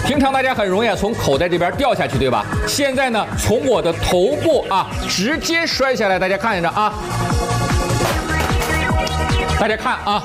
平常大家很容易从口袋这边掉下去，对吧？现在呢，从我的头部直接摔下来，大家看着啊，大家看啊，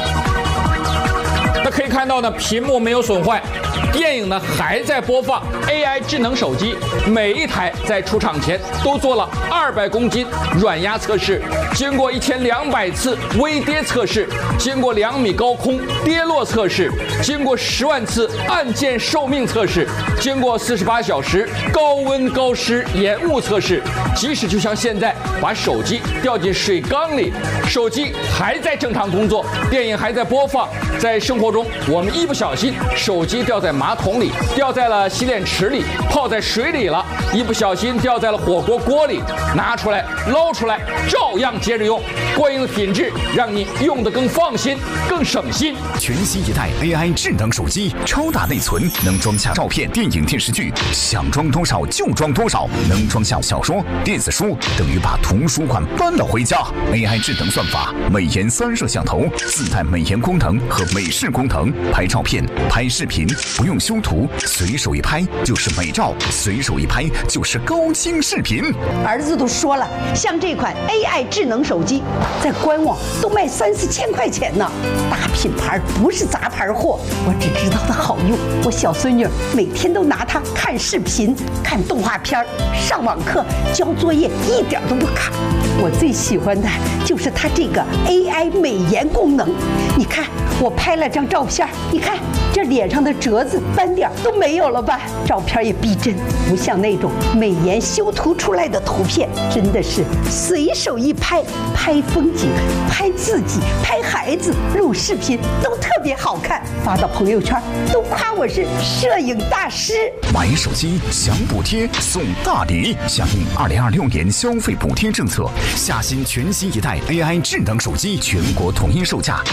那可以看到呢，屏幕没有损坏。电影呢还在播放 ，AI 智能手机每一台在出厂前都做了200公斤软压测试，经过1200次微跌测试，经过2米高空跌落测试，经过10万次按键寿命测试，经过48小时高温高湿延误测试。即使就像现在把手机掉进水缸里，手机还在正常工作，电影还在播放。在生活中，我们一不小心手机掉在马桶里，掉在了洗脸池里，泡在水里了，一不小心掉在了火锅锅里，拿出来捞出来，照样接着用，过硬的品质让你用得更放心、更省心。 全新一代 AI 智能手机，超大内存，能装下照片、电影、电视剧，想装多少就装多少，能装下小说、电子书，等于把图书馆搬了回家。AI 智能算法，美颜3摄像头，自带美颜功能和美视功能，拍照片、拍视频不用修图，随手一拍就是美照，随手一拍就是高清视频。 儿子都说了，像这款 AI 智能手机，在官网都卖3-4千块钱呢，大品牌不是杂牌货。我只知道它好用，我小孙女每天都拿它看视频、看动画片、上网课、交作业，一点都不卡。我最喜欢的就是它这个 AI 美颜功能。你看，我拍了张照片，你看这脸上的褶子、斑点都没有了吧？照片也逼真，不像那种美颜修图出来的图片，真的是随手一拍，拍风景、拍自己、拍孩子、录视频都特别好看，发到朋友圈都夸我是摄影大师。 买手机享补贴送大礼，响应2026年消费补贴政策，下新全新一代 AI 智能手机，全国统一售价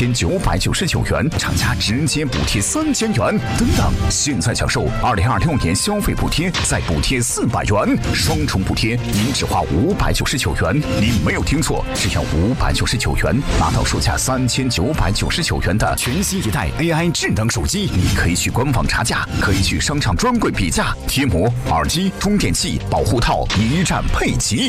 3999元，厂家直接补贴3000元。等等，现在享受2026年消费补贴，再补贴400元，双重补贴，您只花599元。您没有听错，只要599元，拿到售价3999元的全新一代 AI 智能手机。你可以去官网查价，可以去商场专柜比价，贴膜、耳机、充电器、保护套一站配齐。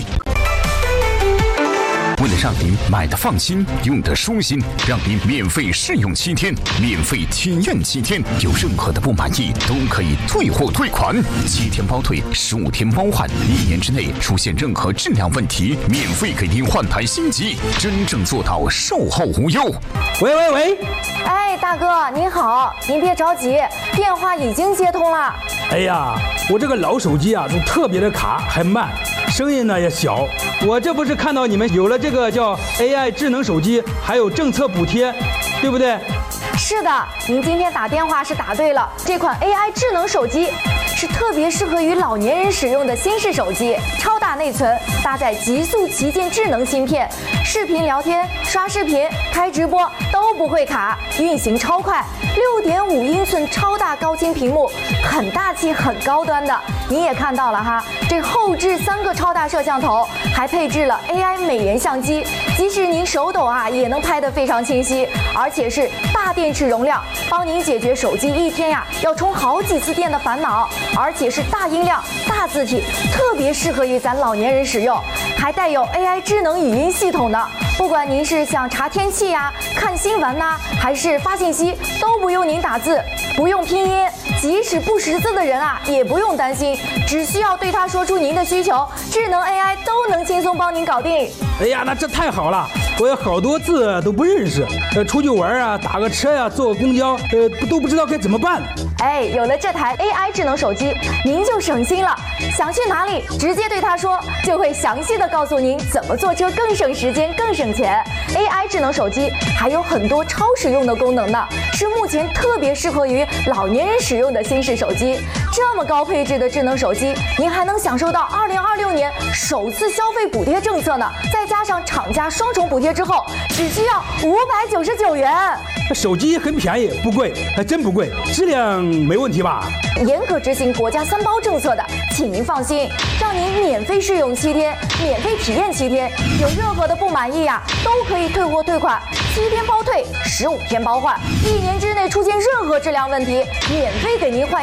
为了让您买的放心，用的舒心，让您免费试用7天，免费体验7天，有任何的不满意都可以退货退款，7天包退，15天包换，1年之内出现任何质量问题，免费给您换台新机，真正做到售后无忧。 喂， 哎，大哥您好，您别着急，电话已经接通了。 哎呀，我这个老手机都特别的卡，还慢，声音呢也小。我这不是看到你们有了这个叫 AI 智能手机，还有政策补贴，对不对？ 是的，您今天打电话是打对了，这款 AI 智能手机是特别适合于老年人使用的新式手机，超大内存，搭载极速旗舰智能芯片，视频聊天、刷视频、开直播都不会卡，运行超快，6.5英寸超大高清屏幕，很大气、很高端的。你也看到了哈，这后置3个超大摄像头，还配置了 AI 美颜相机，即使您手抖也能拍得非常清晰，而且是大电池容量，帮您解决手机一天要充好几次电的烦恼，而且是大音量、大字体，特别适合于咱老年人使用，还带有 AI 智能语音系统的。不管您是想查天气看新闻还是发信息，都不用您打字，不用拼音，即使不识字的人也不用担心，只需要对他说出您的需求，智能 AI 都能轻松帮您搞定。 哎呀，那这太好了，我有好多字都不认识，出去玩打个车坐个公交，都不知道该怎么办。 哎，有了这台 AI 智能手机，您就省心了，想去哪里直接对他说，就会详细的告诉您怎么坐车更省时间、更省钱。AI 智能手机还有很多超实用的功能呢，是目前特别适合于老年人使用的新式手机。这么高配置的智能手机，您还能享受到2026年首次消费补贴政策呢，再加上厂家双重补贴之后，只需要599元。 手机很便宜，不贵，还真不贵，质量没问题吧？ 严格执行国家3包政策的，请您放心，让您免费试用7天，免费体验7天，有任何的不满意都可以退货退款，7天包退，15天包换，1年之内出现任何质量问题，免费给您换。